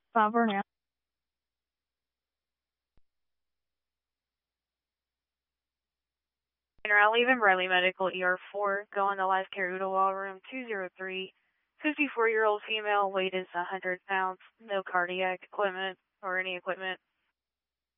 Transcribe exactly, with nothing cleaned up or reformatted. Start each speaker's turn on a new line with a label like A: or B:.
A: Cover now.
B: I'll leave in Riley Medical E R four. Go on the life care Ottawa room two zero three. fifty-four-year-old female, weight is one hundred pounds. No cardiac equipment or any equipment.